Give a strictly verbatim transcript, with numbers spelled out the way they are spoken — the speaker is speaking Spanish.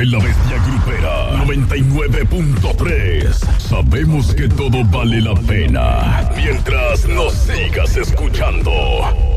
de la Bestia Grupera noventa y nueve punto tres. Sabemos que todo vale la pena mientras nos sigas escuchando.